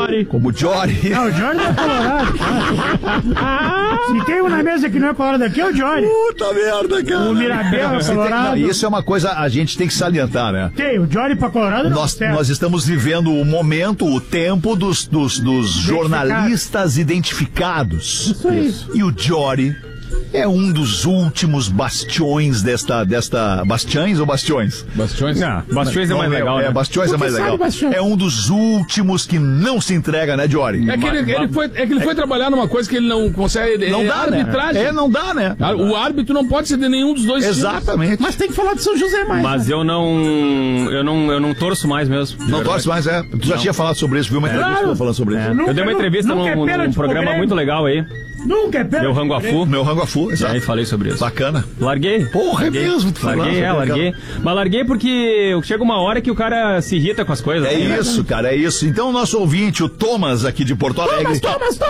Jory. Como o Jory. Não, o Jory não é colorado. Se tem um na mesa que não é colorado aqui, é o Jory. Puta merda, cara. O Mirabel é colorado. Isso é uma coisa a gente tem que salientar, né? Tem, o Jory pra colorado não serve. Nós estamos vivendo o momento, o tempo dos jornalistas identificados. Isso aí. E o Jory é um dos últimos bastiões desta... Bastiões ou bastiões? Bastiões? Não, Bastiões é mais legal, né? Bastiões é mais legal. Bastiões? É um dos últimos que não se entrega, né, Jory? É que ele foi trabalhar numa coisa que ele não consegue. Não dá, arbitragem. né? Não dá, né? O árbitro não pode ser de nenhum dos dois Exatamente. Mas tem que falar de São José mais. Mas eu não torço mais mesmo. Não torce mais, é. Tu já tinha falado sobre isso, viu uma entrevista que eu falando sobre isso. Eu dei uma entrevista num programa muito legal aí. Nunca é pênalti. Meu Ranguafu. Meu Ranguafu, E exato. aí falei sobre isso. Bacana. Larguei. Porra, larguei. é mesmo? Tu Larguei. Mas larguei porque chega uma hora que o cara se irrita com as coisas. É isso, cara, é isso. Então o nosso ouvinte, o Thomas, aqui de Porto Alegre... Thomas!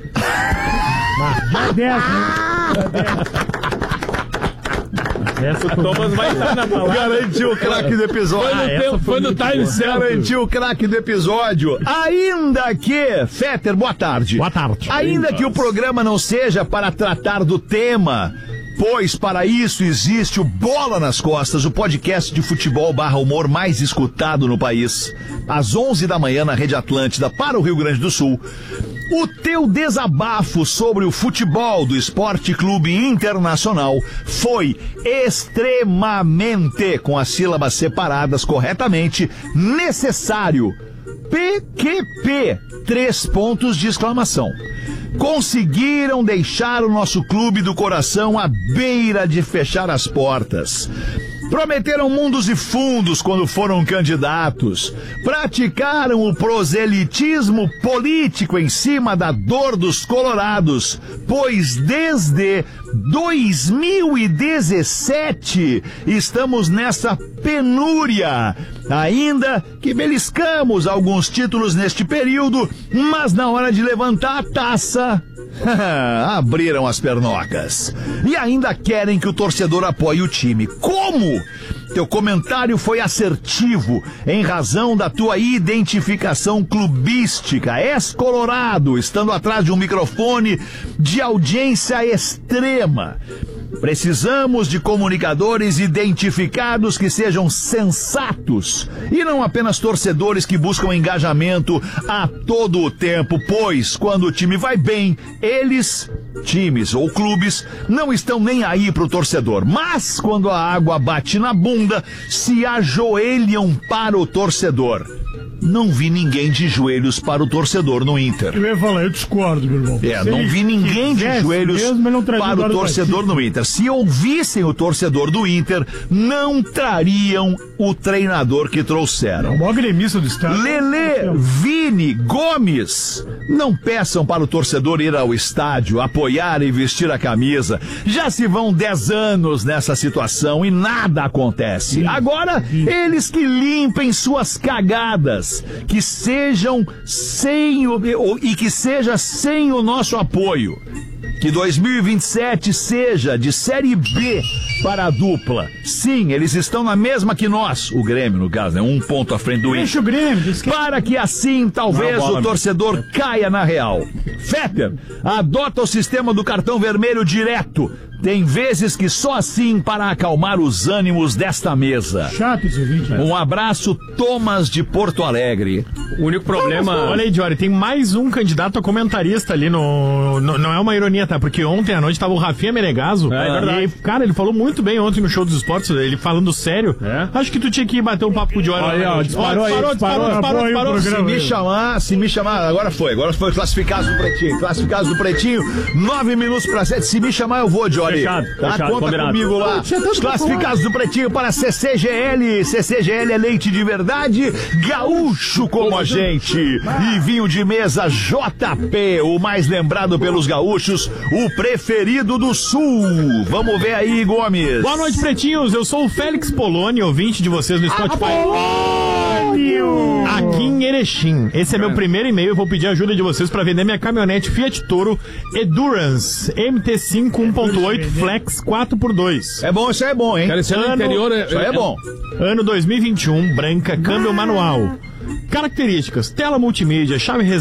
Já desce, Essa o Thomas vai estar na palavra. Garantiu o craque do episódio. Foi no time certo. Garantiu o craque do episódio. Ainda que... Fetter, boa tarde. Boa tarde. Ainda que o programa não seja para tratar do tema... Pois para isso existe o Bola nas Costas, o podcast de futebol /humor mais escutado no país. Às 11 da manhã na Rede Atlântida para o Rio Grande do Sul. O teu desabafo sobre o futebol do Esporte Clube Internacional foi extremamente, com as sílabas separadas corretamente, necessário. PQP, 3 pontos de exclamação. Conseguiram deixar o nosso clube do coração à beira de fechar as portas. Prometeram mundos e fundos quando foram candidatos. Praticaram o proselitismo político em cima da dor dos colorados, pois desde 2017 estamos nessa penúria. Ainda que beliscamos alguns títulos neste período, mas na hora de levantar a taça... abriram as pernocas. E ainda querem que o torcedor apoie o time. Como? Teu comentário foi assertivo em razão da tua identificação clubística. És colorado, estando atrás de um microfone de audiência extrema. Precisamos de comunicadores identificados que sejam sensatos e não apenas torcedores que buscam engajamento a todo o tempo, pois quando o time vai bem, eles, times ou clubes, não estão nem aí pro torcedor. Mas quando a água bate na bunda, se ajoelham para o torcedor. Não vi ninguém de joelhos para o torcedor no Inter. Eu ia falar, eu discordo, meu irmão. Não vi ninguém de joelhos para o torcedor no Inter. Se ouvissem o torcedor do Inter, não trariam o treinador que trouxeram. É o maior gremista do estado. Lelê, Vini, Gomes, não peçam para o torcedor ir ao estádio, apoiar e vestir a camisa. Já se vão 10 anos nessa situação e nada acontece. Agora, eles que limpem suas cagadas. Que sejam sem que seja sem o nosso apoio. Que 2027 seja de Série B para a dupla. Sim, eles estão na mesma que nós. O Grêmio, no caso, né? 1 ponto à frente do Inter. Deixa o Grêmio. Para que assim, talvez, o torcedor caia na real. Fetter, adota o sistema do cartão vermelho direto. Tem vezes que só assim para acalmar os ânimos desta mesa. Chato esse vídeo. Um abraço, Thomas de Porto Alegre. O único problema... Olha aí, Jory, tem mais um candidato a comentarista ali no... Não é uma ironia, tá? Porque ontem à noite tava o Rafinha Menegaso. É verdade. E aí, cara, ele falou muito bem ontem no Show dos Esportes, ele falando sério. É? Acho que tu tinha que bater um papo com o Jory. Olha, disparou. Se me chamar, agora foi classificados do Pretinho. Classificados do Pretinho, 9 minutos para 7. Se me chamar, eu vou, Jory. Fechado, Conta combinado. comigo lá. Os classificados do Pretinho para CCGL. CCGL é leite de verdade, gaúcho como a gente. E vinho de mesa JP, o mais lembrado pelos gaúchos, o preferido do Sul. Vamos ver aí, Gomes. Boa noite, pretinhos. Eu sou o Félix Poloni, ouvinte de vocês no Spotify. Aqui em Erechim. Esse é meu primeiro e-mail. Eu vou pedir ajuda de vocês para vender minha caminhonete Fiat Toro Endurance MT5 1.8 Flex 4x2. É bom, isso aí é bom, hein? Cara, esse ano interior Isso aí é bom. Ano 2021, branca, câmbio manual. Características: tela multimídia, chave